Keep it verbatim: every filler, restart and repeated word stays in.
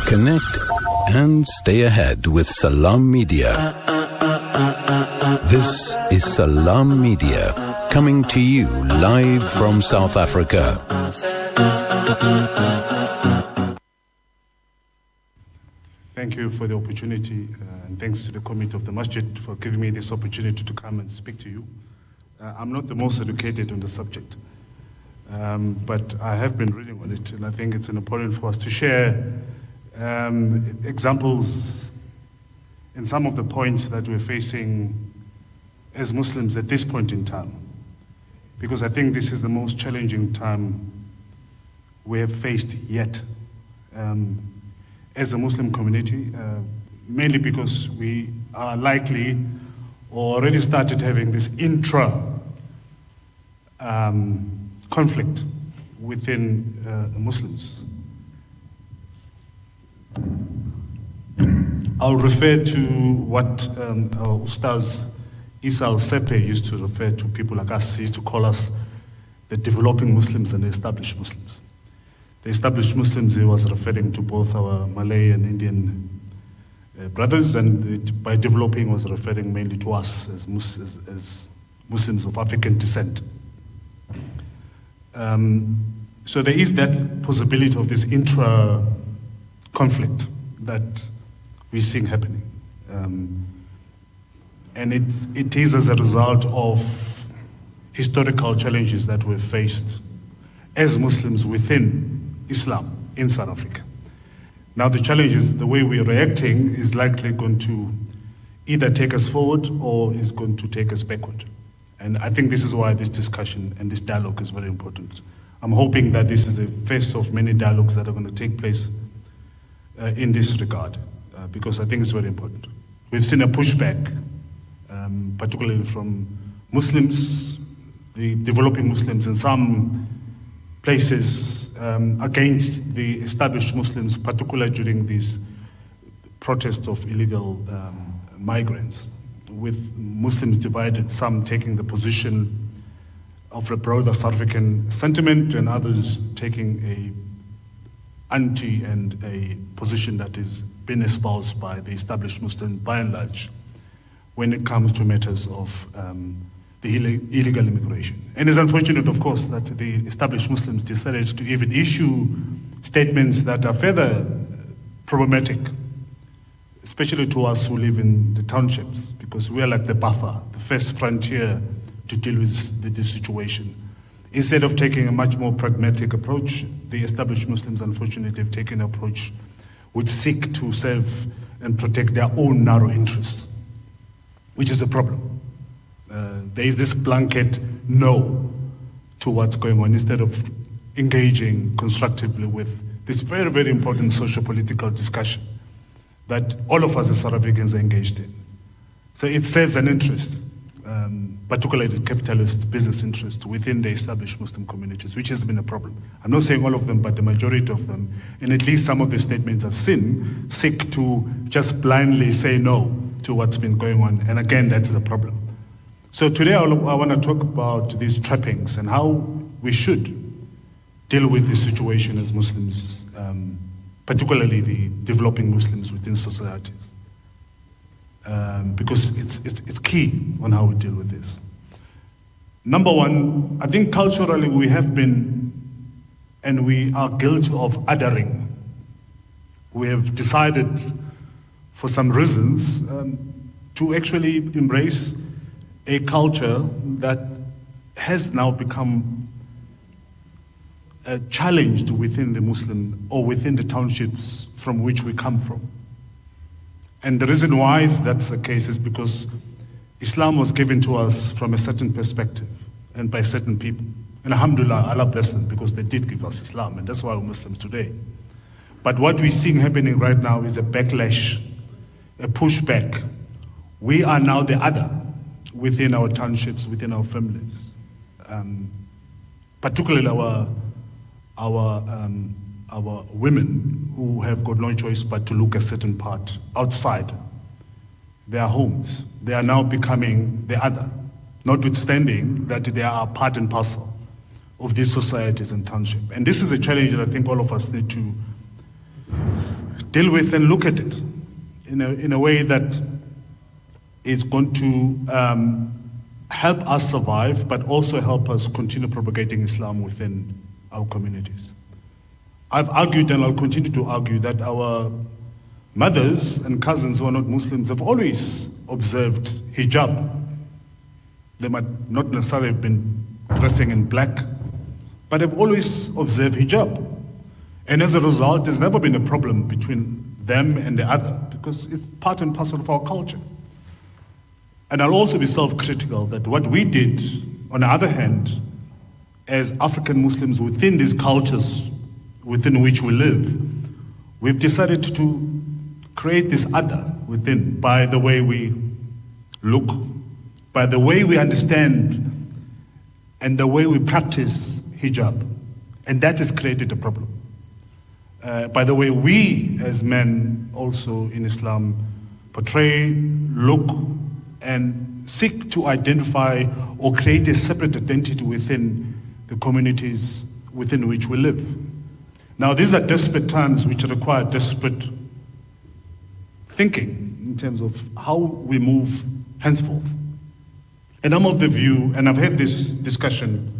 Connect and stay ahead with Salam Media. This is Salam Media, coming to you live from South Africa. Thank you for the opportunity, uh, and thanks to the Committee of the Masjid for giving me this opportunity to come and speak to you. Uh, I'm not the most educated on the subject, um, but I have been reading on it, and I think it's important for us to share um, examples in some of the points that we're facing as Muslims at this point in time, because I think this is the most challenging time we have faced yet um, as a Muslim community, uh, mainly because we are likely or already started having this intra um, conflict within uh, Muslims. I'll refer to what um, our Ustaz Isa Al-Sepe used to refer to people like us. He used to call us the developing Muslims and the established Muslims. The established Muslims, he was referring to both our Malay and Indian uh, brothers, and it, by developing was referring mainly to us as, mus as, as Muslims of African descent. Um, so there is that possibility of this intra-conflict that we're seeing happening. Um, and it, it is as a result of historical challenges that we've faced as Muslims within Islam in South Africa. Now the challenge is the way we're reacting is likely going to either take us forward or is going to take us backward. And I think this is why this discussion and this dialogue is very important. I'm hoping that this is the first of many dialogues that are going to take place uh, in this regard, uh, because I think it's very important. We've seen a pushback, um, particularly from Muslims, the developing Muslims in some places um, against the established Muslims, particularly during these protests of illegal um, migrants, with Muslims divided, some taking the position of a broader South African sentiment and others taking a anti and a position that is been espoused by the established Muslim by and large when it comes to matters of um, the illegal immigration. And it's unfortunate, of course, that the established Muslims decided to even issue statements that are further problematic, especially to us who live in the townships, because we are like the buffer, the first frontier to deal with the, this situation. Instead of taking a much more pragmatic approach, the established Muslims, unfortunately, have taken an approach which seek to serve and protect their own narrow interests, which is a problem. Uh, there is this blanket no to what's going on instead of engaging constructively with this very, very important socio-political discussion that all of us as South Africans are engaged in. So it serves an interest, um, particularly the capitalist business interest within the established Muslim communities, which has been a problem. I'm not saying all of them, but the majority of them, and at least some of the statements I've seen, seek to just blindly say no to what's been going on. And again, that's the problem. So today I want to talk about these trappings and how we should deal with this situation as Muslims, um, particularly the developing Muslims within societies, um, because it's, it's, it's key on how we deal with this. Number one, I think culturally we have been, and we are guilty of othering. We have decided, for some reasons, um, to actually embrace a culture that has now become uh, challenged within the Muslim or within the townships from which we come from. And the reason why that's the case is because Islam was given to us from a certain perspective and by certain people. And alhamdulillah, Allah bless them, because they did give us Islam, and that's why we're Muslims today. But what we're seeing happening right now is a backlash, a pushback. We are now the other within our townships, within our families, um, particularly our our um, our women who have got no choice but to look a certain part outside their homes. They are now becoming the other, notwithstanding that they are part and parcel of these societies and townships. And this is a challenge that I think all of us need to deal with and look at it in a, in a way that is going to um, help us survive, but also help us continue propagating Islam within our communities. I've argued, and I'll continue to argue, that our mothers and cousins who are not Muslims have always observed hijab. They might not necessarily have been dressing in black, but have always observed hijab. And as a result, there's never been a problem between them and the other, because it's part and parcel of our culture. And I'll also be self-critical that what we did, on the other hand, as African Muslims within these cultures within which we live, we've decided to create this other within by the way we look, by the way we understand, and the way we practice hijab. And that has created a problem. Uh, by the way we, as men, also in Islam, portray, look, and seek to identify or create a separate identity within the communities within which we live. Now, these are desperate times which require desperate thinking in terms of how we move henceforth. And I'm of the view, and I've had this discussion